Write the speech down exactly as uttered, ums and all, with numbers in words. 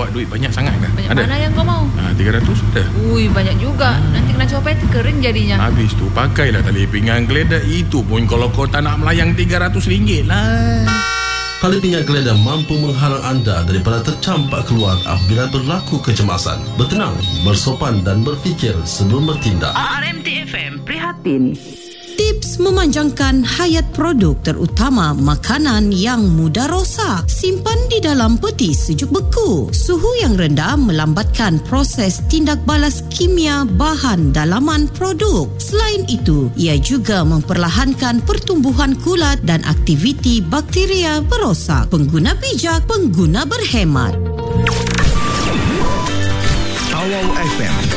bawa duit banyak sangat kan? Banyak Ada? mana yang kau mau? Ha, tiga ratus ada. Ui, banyak juga. Hmm. Nanti kena copet, kering jadinya. Habis tu pakailah tali pinggang geledah. Itu pun kalau kau tak nak melayang tiga ratus ringgit lah. Tali pinggang geledah mampu menghalang anda daripada tercampak keluar apabila berlaku kecemasan. Bertenang, bersopan dan berfikir sebelum bertindak. R M T F M prihatin. Tips memanjangkan hayat produk terutama makanan yang mudah rosak. Simpan di dalam peti sejuk beku. Suhu yang rendah melambatkan proses tindak balas kimia bahan dalaman produk. Selain itu, ia juga memperlahankan pertumbuhan kulat dan aktiviti bakteria perosak. Pengguna bijak, pengguna berhemat. Awau F M